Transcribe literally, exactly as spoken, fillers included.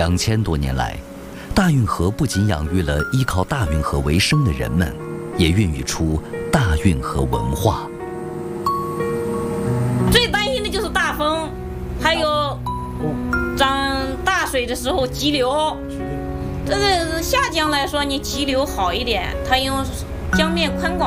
两千多年来，大运河不仅养育了依靠大运河为生的人们，也孕育出大运河文化。 最担心的就是大风，还有涨大水的时候急流。这个下江来说，你急流好一点，它因为江面宽广。